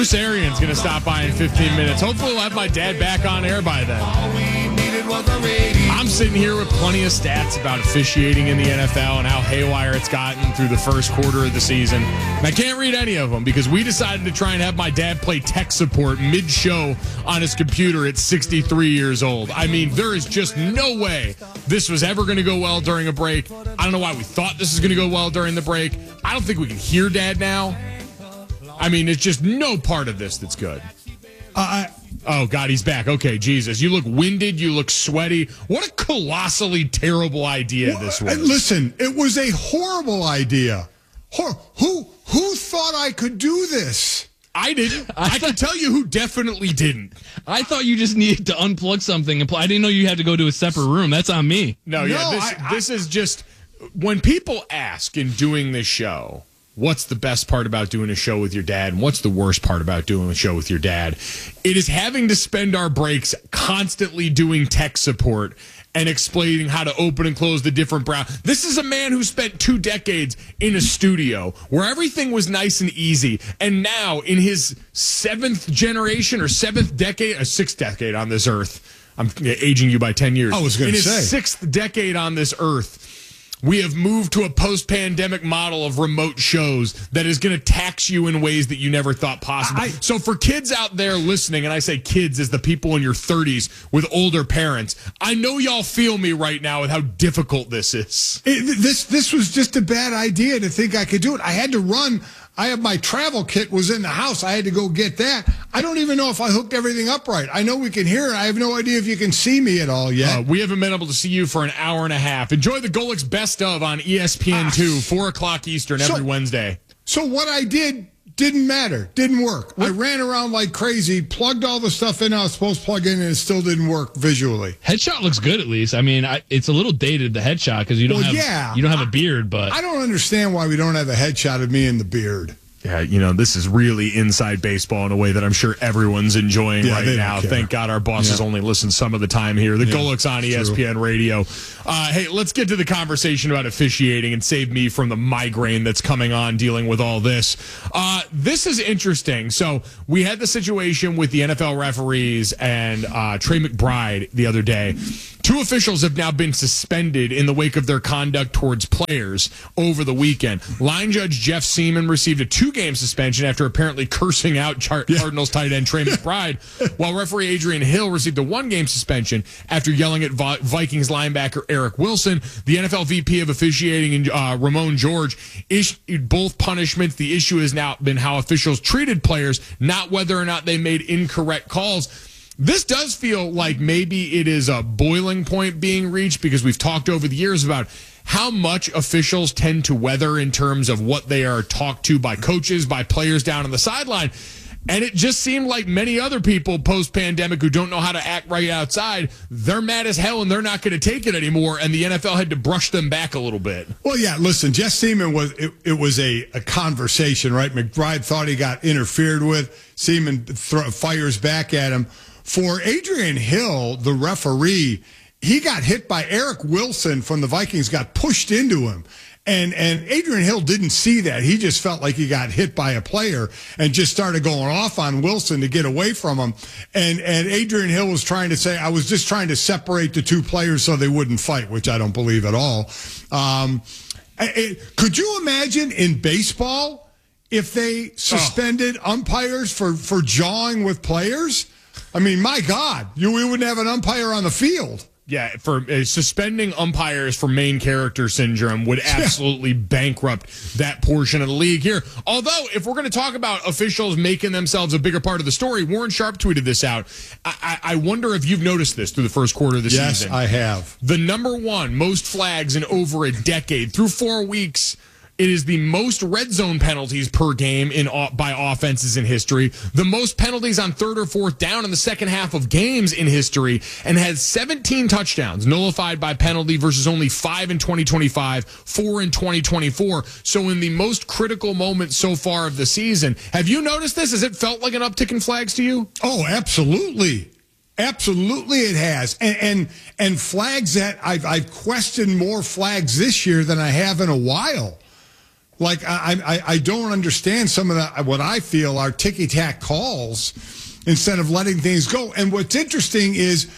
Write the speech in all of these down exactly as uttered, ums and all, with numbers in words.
Bruce Arians going to stop by in fifteen minutes. Hopefully we'll have my dad back on air by then. I'm sitting here with plenty of stats about officiating in the N F L and how haywire it's gotten through the first quarter of the season. And I can't read any of them because we decided to try and have my dad play tech support mid-show on his computer at sixty-three years old. I mean, there is just no way this was ever going to go well during a break. I don't know why we thought this was going to go well during the break. I don't think we can hear Dad now. I mean, it's just no part of this that's good. Uh, I, oh, God, he's back. Okay, Jesus. You look winded. You look sweaty. What a colossally terrible idea well, this was. Listen, it was a horrible idea. Hor- who who thought I could do this? I didn't. I, I can tell you who definitely didn't. I thought you just needed to unplug something and play. I didn't know you had to go to a separate room. That's on me. No, no yeah, this, I, this is just... When people ask in doing this show, what's the best part about doing a show with your dad and what's the worst part about doing a show with your dad, it is having to spend our breaks constantly doing tech support and explaining how to open and close the different brow. This is a man who spent two decades in a studio where everything was nice and easy. And now in his seventh generation or seventh decade, a sixth decade on this earth, I'm aging you by ten years. I was going to say. In his sixth decade on this earth, we have moved to a post-pandemic model of remote shows that is going to tax you in ways that you never thought possible. I, so for kids out there listening, and I say kids as the people in your thirties with older parents, I know y'all feel me right now with how difficult this is. It, this this was just a bad idea to think I could do it. I had to run. I have my travel kit was in the house. I had to go get that. I don't even know if I hooked everything up right. I know we can hear it. I have no idea if you can see me at all yet. Uh, we haven't been able to see you for an hour and a half. Enjoy the Golix Best Of on E S P N two, uh, four o'clock Eastern every so, Wednesday. So what I did didn't matter. Didn't work. What? I ran around like crazy, plugged all the stuff in I was supposed to plug in, and it still didn't work visually. Headshot looks good at least. I mean, I, it's a little dated, the headshot, because you don't well, have yeah. you don't have a beard. But I don't understand why we don't have a headshot of me in the beard. Yeah, you know, this is really inside baseball in a way that I'm sure everyone's enjoying yeah, right now. Care. Thank God our bosses yeah. only listen some of the time here. The yeah, Golix on E S P N true. Radio. Uh, hey, let's get to the conversation about officiating and save me from the migraine that's coming on dealing with all this. Uh, this is interesting. So we had the situation with the N F L referees and uh, Trey McBride the other day. Two officials have now been suspended in the wake of their conduct towards players over the weekend. Line judge Jeff Seaman received a two-game suspension after apparently cursing out Char- yeah. Cardinals tight end Trey McBride, while referee Adrian Hill received a one-game suspension after yelling at Vi- Vikings linebacker Eric Wilson. The N F L V P of officiating, uh, Ramon George, issued both punishments. The issue has now been how officials treated players, not whether or not they made incorrect calls. This does feel like maybe it is a boiling point being reached because we've talked over the years about how much officials tend to weather in terms of what they are talked to by coaches, by players down on the sideline. And it just seemed like many other people post-pandemic who don't know how to act right outside, they're mad as hell and they're not going to take it anymore. And the N F L had to brush them back a little bit. Well, yeah, listen, Jeff Seaman was, it, it was a, a conversation, right? McBride thought he got interfered with. Seaman th- fires back at him. For Adrian Hill, the referee, he got hit by Eric Wilson from the Vikings, got pushed into him. And and Adrian Hill didn't see that. He just felt like he got hit by a player and just started going off on Wilson to get away from him. And and Adrian Hill was trying to say, I was just trying to separate the two players so they wouldn't fight, which I don't believe at all. Um, it, could you imagine in baseball if they suspended oh. umpires for, for jawing with players? I mean, my God, you we wouldn't have an umpire on the field. Yeah, for uh, suspending umpires for main character syndrome would absolutely yeah. bankrupt that portion of the league here. Although, if we're going to talk about officials making themselves a bigger part of the story, Warren Sharp tweeted this out. I, I, I wonder if you've noticed this through the first quarter of the yes, season. Yes, I have. The number one most flags in over a decade through four weeks. It is the most red zone penalties per game in by offenses in history, the most penalties on third or fourth down in the second half of games in history, and has seventeen touchdowns nullified by penalty versus only five in twenty twenty-five, four in twenty twenty-four. So in the most critical moment so far of the season, have you noticed this? Has it felt like an uptick in flags to you? Oh, absolutely. Absolutely it has. And and, and flags that I've, I've questioned more flags this year than I have in a while. Like, I, I, I don't understand some of the, what I feel are ticky-tack calls instead of letting things go. And what's interesting is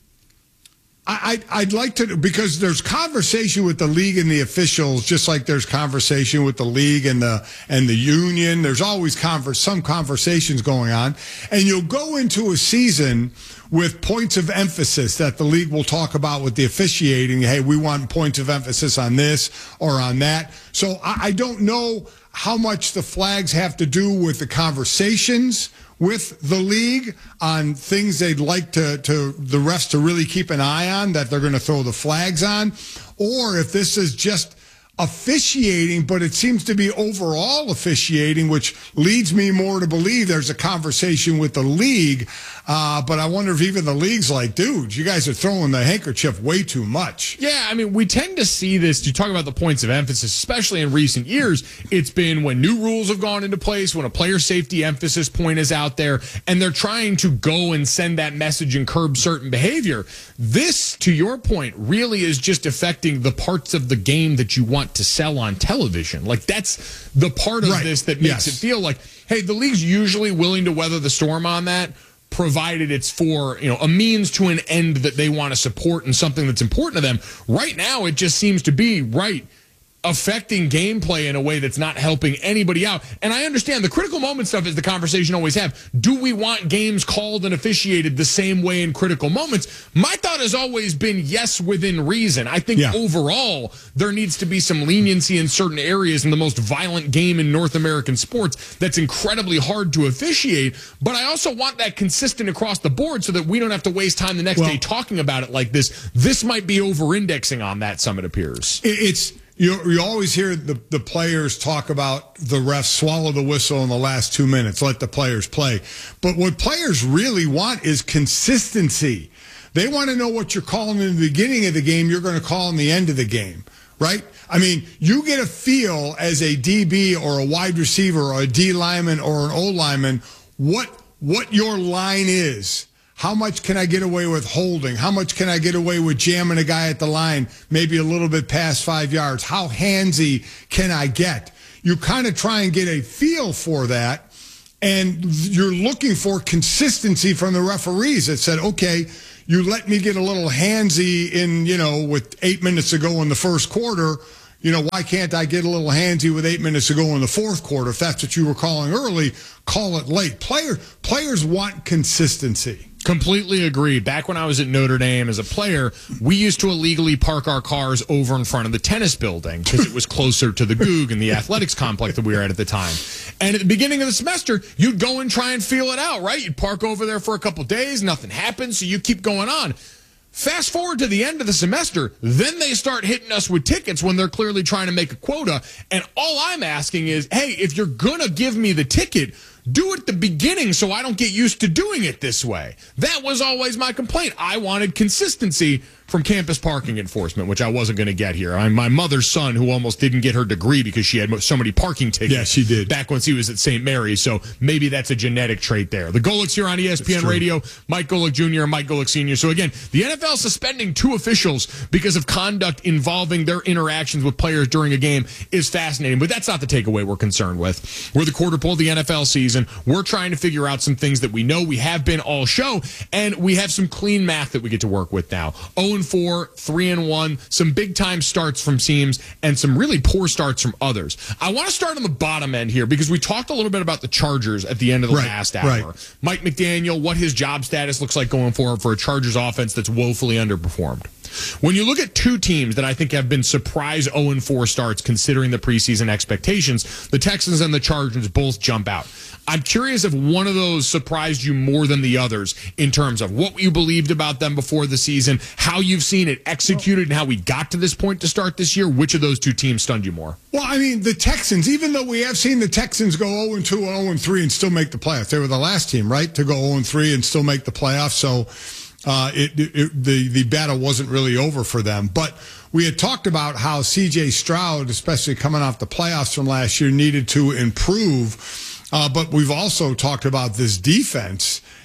I, I'd like to, because there's conversation with the league and the officials, just like there's conversation with the league and the and the union. There's always converse, some conversations going on. And you'll go into a season with points of emphasis that the league will talk about with the officiating. Hey, we want points of emphasis on this or on that. So I, I don't know how much the flags have to do with the conversations with the league on things they'd like to, to the refs to really keep an eye on, that they're going to throw the flags on, or if this is just officiating, but it seems to be overall officiating, which leads me more to believe there's a conversation with the league. Uh, but I wonder if even the league's like, dude, you guys are throwing the handkerchief way too much. Yeah, I mean, we tend to see this. You talk about the points of emphasis, especially in recent years. It's been when new rules have gone into place, when a player safety emphasis point is out there, and they're trying to go and send that message and curb certain behavior. This, to your point, really is just affecting the parts of the game that you want to sell on television. Like, that's the part of right. this that makes yes. it feel like, hey, the league's usually willing to weather the storm on that, provided it's for, you know, a means to an end that they want to support and something that's important to them. Right now, it just seems to be, right, affecting gameplay in a way that's not helping anybody out. And I understand the critical moment stuff is the conversation always have. Do we want games called and officiated the same way in critical moments? My thought has always been yes, within reason. I think yeah. overall there needs to be some leniency in certain areas in the most violent game in North American sports that's incredibly hard to officiate. But I also want that consistent across the board so that we don't have to waste time the next well, day talking about it like this. This might be over-indexing on that, some it appears. It's... You, you always hear the, the players talk about the refs swallow the whistle in the last two minutes, let the players play. But what players really want is consistency. They want to know what you're calling in the beginning of the game, you're going to call in the end of the game, right? I mean, you get a feel as a D B or a wide receiver or a D lineman or an O lineman what what your line is. How much can I get away with holding? How much can I get away with jamming a guy at the line, maybe a little bit past five yards? How handsy can I get? You kind of try and get a feel for that, and you're looking for consistency from the referees that said, okay, you let me get a little handsy in, you know, with eight minutes to go in the first quarter. You know, why can't I get a little handsy with eight minutes to go in the fourth quarter? If that's what you were calling early, call it late. Player, players want consistency. Completely agree. Back when I was at Notre Dame as a player, we used to illegally park our cars over in front of the tennis building because it was closer to the Goog and the athletics complex that we were at at the time. And at the beginning of the semester, you'd go and try and feel it out, right? You'd park over there for a couple days, nothing happens, so you keep going on. Fast forward to the end of the semester, then they start hitting us with tickets when they're clearly trying to make a quota. And all I'm asking is, hey, if you're going to give me the ticket, do it at the beginning so I don't get used to doing it this way. That was always my complaint. I wanted consistency from campus parking enforcement, which I wasn't going to get here. I'm my mother's son who almost didn't get her degree because she had so many parking tickets. Yeah, she did. Back when she was at Saint Mary's, so maybe that's a genetic trait there. The Golics here on E S P N Radio, Mike Golic Junior and Mike Golic Senior So again, the N F L suspending two officials because of conduct involving their interactions with players during a game is fascinating, but that's not the takeaway we're concerned with. We're the quarter pole of the N F L season. We're trying to figure out some things that we know we have been all show, and we have some clean math that we get to work with now. oh and four, three and one, some big-time starts from teams, and some really poor starts from others. I want to start on the bottom end here because we talked a little bit about the Chargers at the end of the right, last hour. Right. Mike McDaniel, what his job status looks like going forward for a Chargers offense that's woefully underperformed. When you look at two teams that I think have been surprise oh and four starts considering the preseason expectations, the Texans and the Chargers both jump out. I'm curious if one of those surprised you more than the others in terms of what you believed about them before the season, how you've seen it executed, and how we got to this point to start this year. Which of those two teams stunned you more? Well, I mean, the Texans, even though we have seen the Texans go oh and two, oh and three and still make the playoffs. They were the last team, right, to go oh and three and still make the playoffs. So uh, it, it, the, the battle wasn't really over for them. But we had talked about how C J Stroud, especially coming off the playoffs from last year, needed to improve. Uh, but we've also talked about this defense,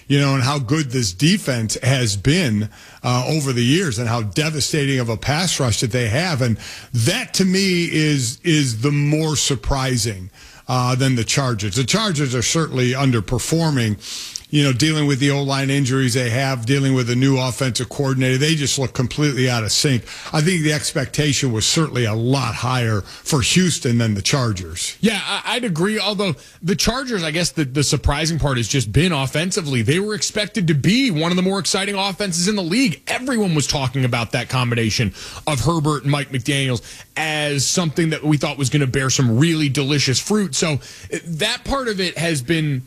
you know, and how good this defense has been uh, over the years and how devastating of a pass rush that they have. And that, to me, is is the more surprising uh, than the Chargers. The Chargers are certainly underperforming, you know, dealing with the O-line injuries they have, dealing with a new offensive coordinator. They just look completely out of sync. I think the expectation was certainly a lot higher for Houston than the Chargers. Yeah, I'd agree, although the Chargers, I guess the, the surprising part has just been offensively. They were expected to be one of the more exciting offenses in the league. Everyone was talking about that combination of Herbert and Mike McDaniels as something that we thought was going to bear some really delicious fruit. So that part of it has been,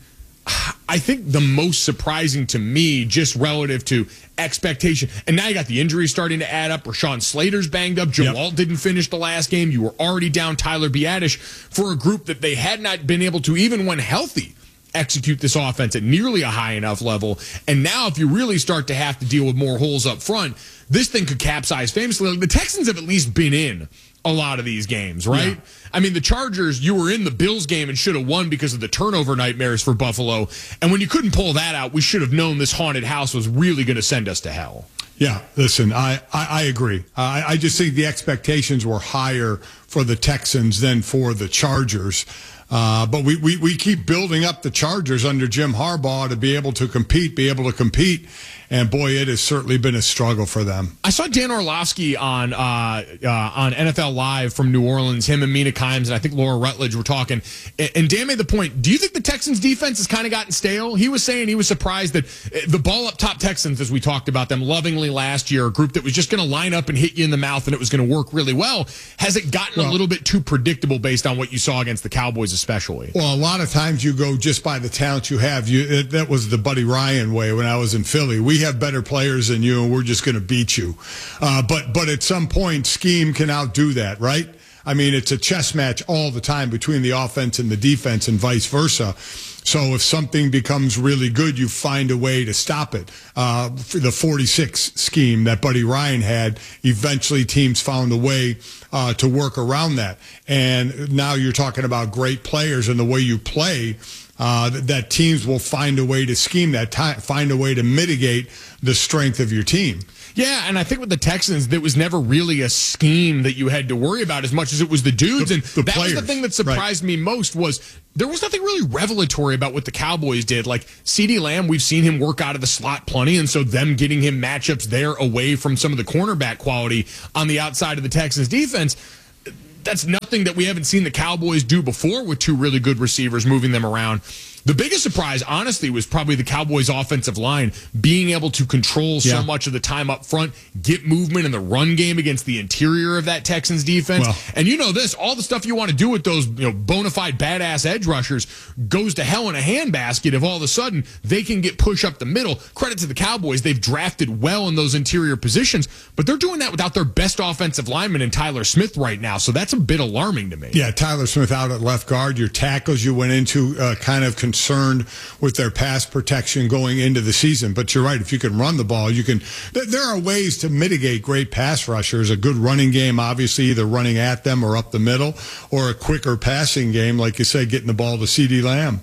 I think, the most surprising to me, just relative to expectation. And now you got the injuries starting to add up. Rashawn Slater's banged up. Joe Yep. Alt didn't finish the last game. You were already down Tyler Biadasz for a group that they had not been able to, even when healthy, execute this offense at nearly a high enough level. And now if you really start to have to deal with more holes up front, this thing could capsize famously. Like, the Texans have at least been in a lot of these games, right? Yeah. I mean, the Chargers, you were in the Bills game and should have won because of the turnover nightmares for Buffalo. And when you couldn't pull that out, we should have known this haunted house was really going to send us to hell. Yeah, listen, I, I, I agree. I, I just think the expectations were higher for the Texans than for the Chargers. Uh, but we, we, we keep building up the Chargers under Jim Harbaugh to be able to compete, be able to compete. And, boy, it has certainly been a struggle for them. I saw Dan Orlovsky on uh, uh, on N F L Live from New Orleans. Him and Mina Kimes and I think Laura Rutledge were talking. And Dan made the point, do you think the Texans' defense has kind of gotten stale? He was saying he was surprised that the ball-up-top Texans, as we talked about them lovingly last year, a group that was just going to line up and hit you in the mouth and it was going to work really well, has it gotten well, a little bit too predictable based on what you saw against the Cowboys especially? Well, a lot of times you go just by the talent you have. You it, that was the Buddy Ryan way when I was in Philly. We have better players than you, and we're just going to beat you. Uh, but but at some point, scheme can outdo that, right? I mean, it's a chess match all the time between the offense and the defense and vice versa. So if something becomes really good, you find a way to stop it. Uh, for the forty-six scheme that Buddy Ryan had, eventually teams found a way uh, to work around that. And now you're talking about great players and the way you play. Uh, that, that teams will find a way to scheme that, time, find a way to mitigate the strength of your team. Yeah, and I think with the Texans, there was never really a scheme that you had to worry about as much as it was the dudes. The, and the that players. was the thing that surprised right. me most was there was nothing really revelatory about what the Cowboys did. Like CeeDee Lamb, we've seen him work out of the slot plenty, and so them getting him matchups there away from some of the cornerback quality on the outside of the Texans defense, that's nothing that we haven't seen the Cowboys do before with two really good receivers moving them around. The biggest surprise, honestly, was probably the Cowboys' offensive line being able to control so yeah. much of the time up front, get movement in the run game against the interior of that Texans defense. Well, and you know this, all the stuff you want to do with those, you know, bona fide badass edge rushers goes to hell in a handbasket if all of a sudden they can get push up the middle. Credit to the Cowboys, they've drafted well in those interior positions, but they're doing that without their best offensive lineman in Tyler Smith right now, so that's a bit alarming to me. Yeah, Tyler Smith out at left guard. Your tackles you went into uh, kind of concerned with their pass protection going into the season. But you're right. If you can run the ball, you can. Th- there are ways to mitigate great pass rushers. A good running game, obviously, either running at them or up the middle, or a quicker passing game, like you say, getting the ball to CeeDee Lamb.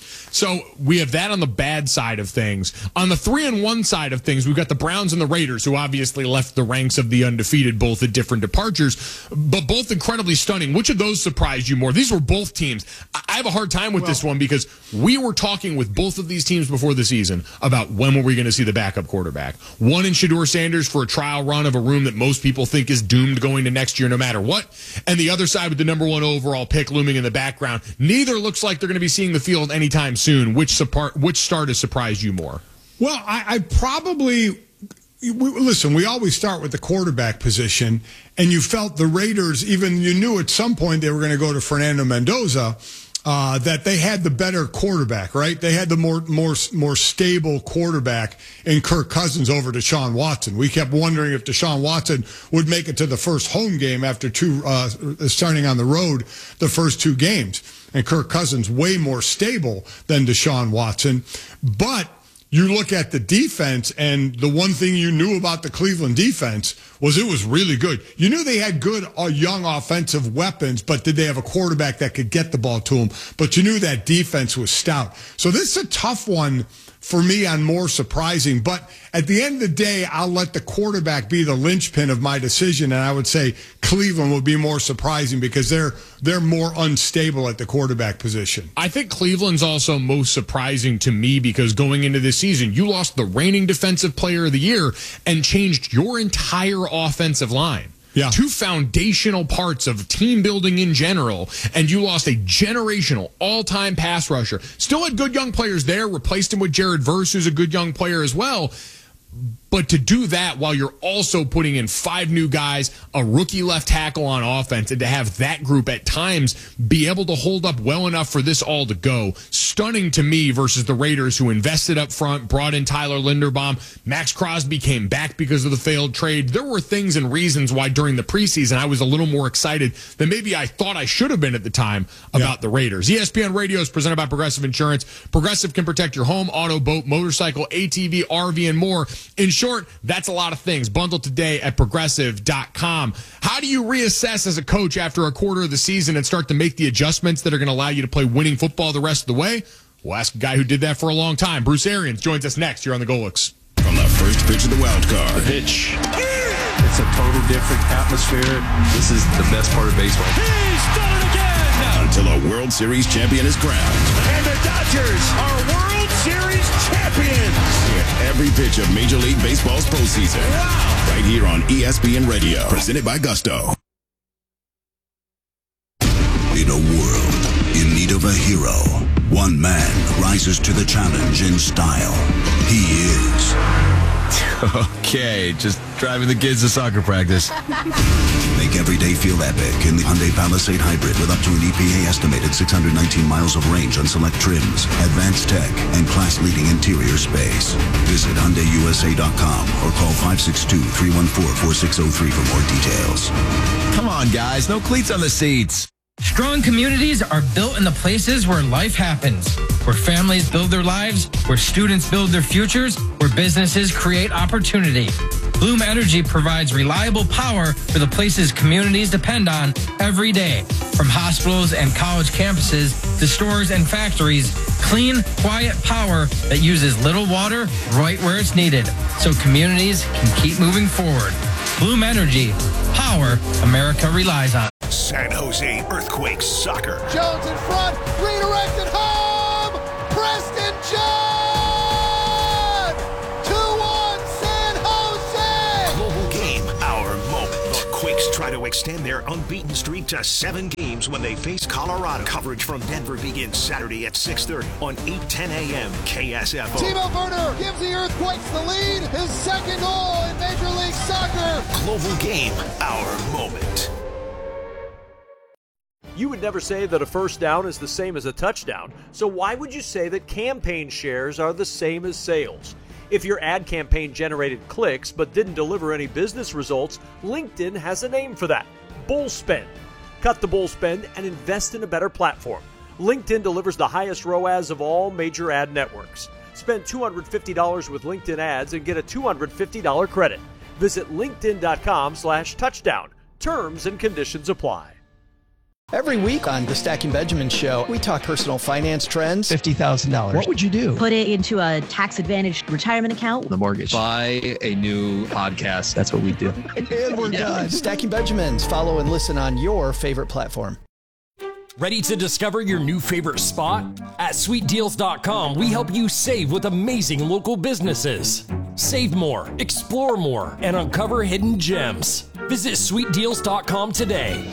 So we have that on the bad side of things. On the three and one side of things, we've got the Browns and the Raiders, who obviously left the ranks of the undefeated, both at different departures, but both incredibly stunning. Which of those surprised you more? These were both teams. I have a hard time with well, this one because we were talking with both of these teams before the season about when were we going to see the backup quarterback. One in Shedeur Sanders for a trial run of a room that most people think is doomed going to next year no matter what, and the other side with the number one overall pick looming in the background. Neither looks like they're going to be seeing the field anytime soon. Soon, which support, which start has surprised you more? Well, I, I probably we, listen. We always start with the quarterback position, and you felt the Raiders, even you knew at some point they were going to go to Fernando Mendoza, uh, that they had the better quarterback, right? They had the more more more stable quarterback in Kirk Cousins over Deshaun Watson. We kept wondering if Deshaun Watson would make it to the first home game after two uh, starting on the road the first two games. And Kirk Cousins way more stable than Deshaun Watson. But you look at the defense, and the one thing you knew about the Cleveland defense was it was really good. You knew they had good uh, young offensive weapons, but did they have a quarterback that could get the ball to them? But you knew that defense was stout. So this is a tough one for me on more surprising. But at the end of the day, I'll let the quarterback be the linchpin of my decision, and I would say Cleveland would be more surprising because they're they're more unstable at the quarterback position. I think Cleveland's also most surprising to me because going into this season, you lost the reigning defensive player of the year and changed your entire offensive line. Yeah. Two foundational parts of team building in general, and you lost a generational all-time pass rusher. Still had good young players there, replaced him with Jared Verse, who's a good young player as well. But to do that while you're also putting in five new guys, a rookie left tackle on offense, and to have that group at times be able to hold up well enough for this all to go, stunning to me versus the Raiders, who invested up front, brought in Tyler Linderbaum. Max Crosby came back because of the failed trade. There were things and reasons why during the preseason I was a little more excited than maybe I thought I should have been at the time about yeah. the Raiders. E S P N Radio is presented by Progressive Insurance. Progressive can protect your home, auto, boat, motorcycle, A T V, R V, and more. In short, that's a lot of things. Bundle today at progressive dot com. How do you reassess as a coach after a quarter of the season and start to make the adjustments that are going to allow you to play winning football the rest of the way? We'll ask a guy who did that for a long time. Bruce Arians joins us next here on the Golix. From the first pitch of the wild card. The pitch. It's a total different atmosphere. This is the best part of baseball. He's done it again! Until a World Series champion is crowned. And the Dodgers are World Series champions! Get every pitch of Major League Baseball's postseason. Wow! Right here on E S P N Radio. Presented by Gusto. In a world in need of a hero, one man rises to the challenge in style. He is... Okay, just driving the kids to soccer practice. Make every day feel epic in the Hyundai Palisade Hybrid with up to an E P A estimated six hundred nineteen miles of range on select trims, advanced tech, and class-leading interior space. Visit Hyundai U S A dot com or call five six two, three one four, four six zero three for more details. Come on, guys, no cleats on the seats. Strong communities are built in the places where life happens, where families build their lives, where students build their futures, where businesses create opportunity. Bloom Energy provides reliable power for the places communities depend on every day. From hospitals and college campuses to stores and factories, clean, quiet power that uses little water right where it's needed, so communities can keep moving forward. Bloom Energy, power America relies on. San Jose Earthquakes soccer. Jones in front, redirected home! Preston John! two one San Jose! Global game, our moment. The Quakes try to extend their unbeaten streak to seven games when they face Colorado. Coverage from Denver begins Saturday at six thirty on eight ten a.m. K S F O. Timo Werner gives the Earthquakes the lead. His second goal in Major League Soccer. Global game, our moment. You would never say that a first down is the same as a touchdown, so why would you say that campaign shares are the same as sales? If your ad campaign generated clicks but didn't deliver any business results, LinkedIn has a name for that: bull spend. Cut the bull spend and invest in a better platform. LinkedIn delivers the highest R O A S of all major ad networks. Spend two hundred fifty dollars with LinkedIn ads and get a two hundred fifty dollars credit. Visit linkedin.com slash touchdown. Terms and conditions apply. Every week on the Stacking Benjamin Show, we talk personal finance trends. fifty thousand dollars. What would you do? Put it into a tax-advantaged retirement account. The mortgage. Buy a new podcast. That's what we do. And we're yeah. done. Stacking Benjamins. Follow and listen on your favorite platform. Ready to discover your new favorite spot? At sweet deals dot com, we help you save with amazing local businesses. Save more, explore more, and uncover hidden gems. Visit sweet deals dot com today.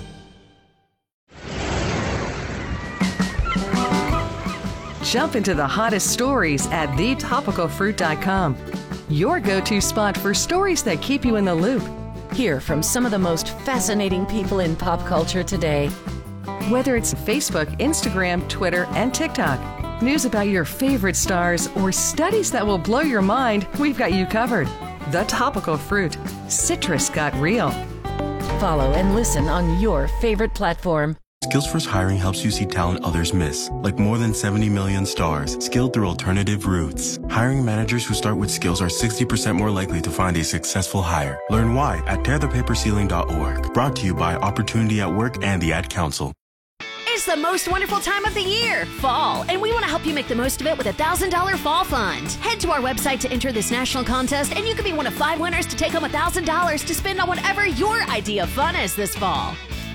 Jump into the hottest stories at the topical fruit dot com. Your go-to spot for stories that keep you in the loop. Hear from some of the most fascinating people in pop culture today. Whether it's Facebook, Instagram, Twitter, and TikTok, news about your favorite stars, or studies that will blow your mind, we've got you covered. The Topical Fruit. Citrus got real. Follow and listen on your favorite platform. Skillsforce Hiring helps you see talent others miss, like more than seventy million stars, skilled through alternative routes. Hiring managers who start with skills are sixty percent more likely to find a successful hire. Learn why at tear the paper ceiling dot org. Brought to you by Opportunity at Work and the Ad Council. It's the most wonderful time of the year, fall, and we want to help you make the most of it with a one thousand dollars Fall Fund. Head to our website to enter this national contest, and you could be one of five winners to take home one thousand dollars to spend on whatever your idea of fun is this fall.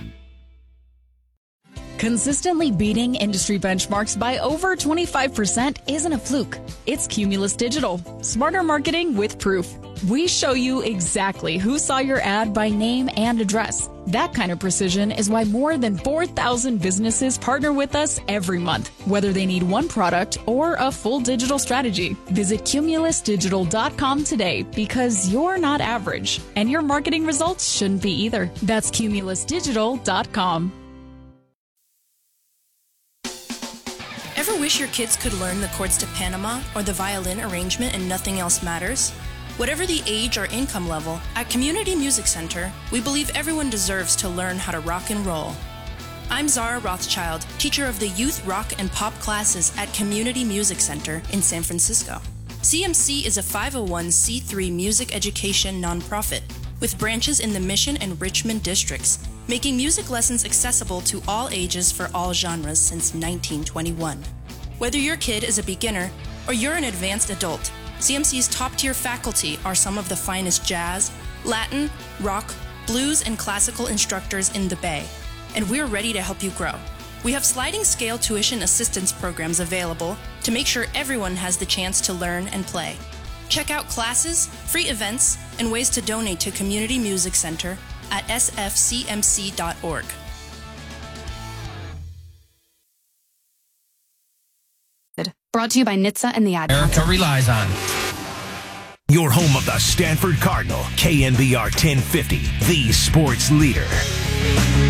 Consistently beating industry benchmarks by over twenty-five percent isn't a fluke. It's Cumulus Digital. Smarter marketing with proof. We show you exactly who saw your ad by name and address. That kind of precision is why more than four thousand businesses partner with us every month, whether they need one product or a full digital strategy. Visit cumulus digital dot com today, because you're not average, and your marketing results shouldn't be either. That's cumulus digital dot com. Ever wish your kids could learn the chords to Panama or the violin arrangement and nothing else matters? Whatever the age or income level, at Community Music Center, we believe everyone deserves to learn how to rock and roll. I'm Zara Rothschild, teacher of the youth rock and pop classes at Community Music Center in San Francisco. C M C is a five oh one c three music education nonprofit with branches in the Mission and Richmond districts, making music lessons accessible to all ages for all genres since nineteen twenty-one. Whether your kid is a beginner or you're an advanced adult, C M C's top-tier faculty are some of the finest jazz, Latin, rock, blues, and classical instructors in the Bay, and we're ready to help you grow. We have sliding scale tuition assistance programs available to make sure everyone has the chance to learn and play. Check out classes, free events, and ways to donate to Community Music Center at s f c m c dot org. Brought to you by N H T S A and the Ad America Council. relies on. Your home of the Stanford Cardinal, K N B R ten fifty, the sports leader.